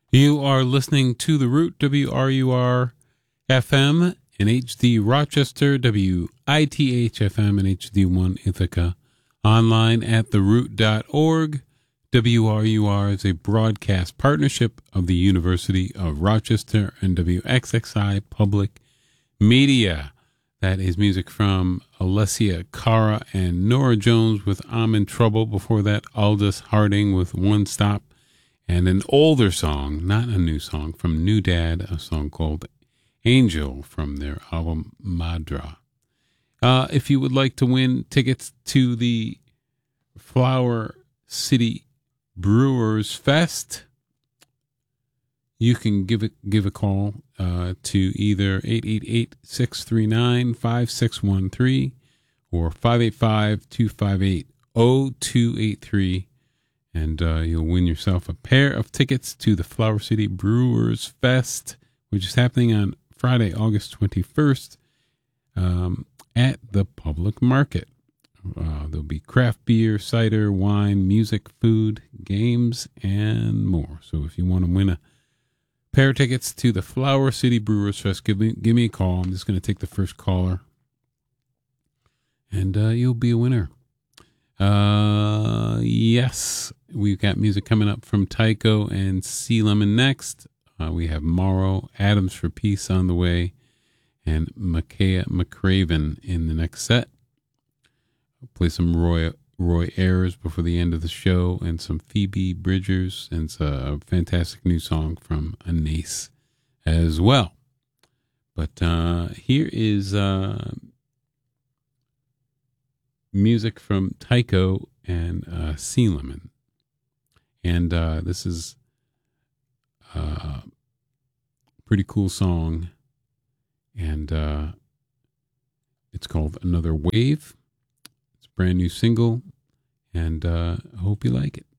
You are listening to The Root, WRUR FM in HD Rochester, WITH FM in HD1 Ithaca, online at theroot.org. WRUR is a broadcast partnership of the University of Rochester and WXXI Public Media. That is music from Alessia Cara and Nora Jones with I'm in Trouble. Before that, Aldous Harding with One Stop. And an older song, not a new song, from New Dad, a song called Angel from their album Madra. If you would like to win tickets to the Flower City Brewers Fest, you can give a call to either 888-639-5613 or 585-258-0283. And you'll win yourself a pair of tickets to the Flower City Brewers Fest, which is happening on Friday, August 21st at the public market. There'll be craft beer, cider, wine, music, food, games, and more. So if you want to win a pair of tickets to the Flower City Brewers Fest, give me a call. I'm just going to take the first caller, and you'll be a winner. Yes, we've got music coming up from Tycho and Sea Lemon next. We have Morrow, Adams for Peace on the way, and Makaya McCraven in the next set. I'll play some Roy Ayers before the end of the show, and some Phoebe Bridgers, and it's a fantastic new song from Anais as well. But here is music from Tycho and Sea Lemon. And this is a pretty cool song. And it's called Another Wave. It's a brand new single. And I hope you like it.